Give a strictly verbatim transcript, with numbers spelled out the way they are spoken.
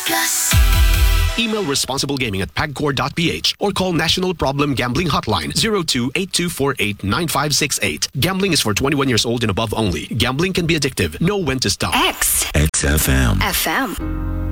Plus. Email responsiblegaming at pagcor dot p h or call National Problem Gambling Hotline zero two eight two four eight nine five six eight. Gambling is for twenty-one years old and above only. Gambling can be addictive. Know when to stop. X. X F M. F M.